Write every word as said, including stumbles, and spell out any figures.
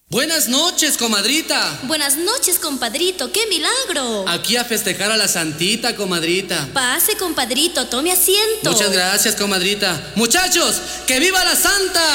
Buenas noches, comadrita. Buenas noches, compadrito, ¡qué milagro! Aquí a festejar a la santita, comadrita. Pase, compadrito, tome asiento. Muchas gracias, comadrita. Muchachos, ¡que viva la santa!